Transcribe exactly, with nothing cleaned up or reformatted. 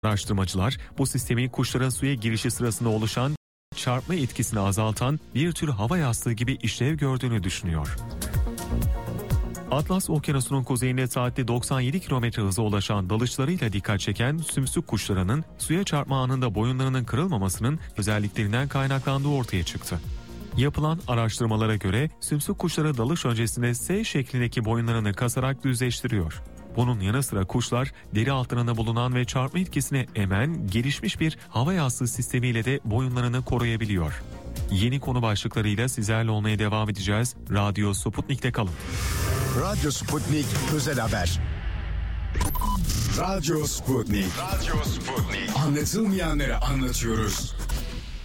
Araştırmacılar bu sistemin kuşların suya girişi sırasında oluşan çarpma etkisini azaltan bir tür hava yastığı gibi işlev gördüğünü düşünüyor. Atlas Okyanusu'nun kuzeyinde saatte doksan yedi kilometre hıza ulaşan dalışlarıyla dikkat çeken sümsük kuşlarının suya çarpma anında boyunlarının kırılmamasının özelliklerinden kaynaklandığı ortaya çıktı. Yapılan araştırmalara göre sümsük kuşları dalış öncesinde S şeklindeki boyunlarını kasarak düzleştiriyor. Bunun yanı sıra kuşlar deri altlarında bulunan ve çarpma etkisini emen gelişmiş bir hava yastığı sistemiyle de boyunlarını koruyabiliyor. Yeni konu başlıklarıyla sizlerle olmaya devam edeceğiz. Radyo Sputnik'te kalın. Radyo Sputnik Özel Haber. Radyo Sputnik. Radyo Sputnik. Anlatılmayanları anlatıyoruz.